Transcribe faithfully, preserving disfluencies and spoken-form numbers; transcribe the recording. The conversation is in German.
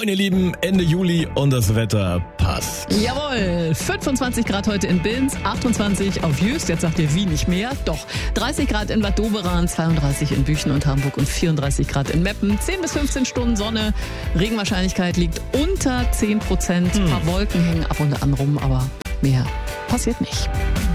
Moin ihr Lieben, Ende Juli und das Wetter passt. Jawohl, fünfundzwanzig Grad heute in Binz, achtundzwanzig auf Jüst, jetzt sagt ihr wie nicht mehr, doch dreißig Grad in Bad Doberan, zweiunddreißig in Büchen und Hamburg und vierunddreißig Grad in Meppen, zehn bis fünfzehn Stunden Sonne, Regenwahrscheinlichkeit liegt unter zehn Prozent, ein paar Wolken hängen ab und an rum, aber mehr passiert nicht.